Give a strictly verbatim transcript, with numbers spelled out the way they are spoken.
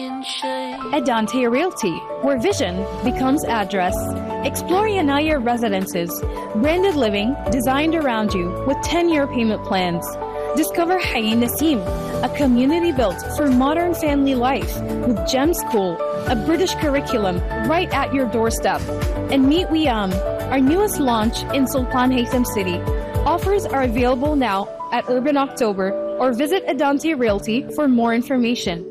Edante Realty, where vision becomes address. Explore Yanaya Residences, branded living designed around you with ten-year payment plans. Discover Hayin Nasim, a community built for modern family life with Gem School, a British curriculum right at your doorstep. And meet Wiam, our newest launch in Sultan Haytham City. Offers are available now at Urban October or visit Edante Realty for more information.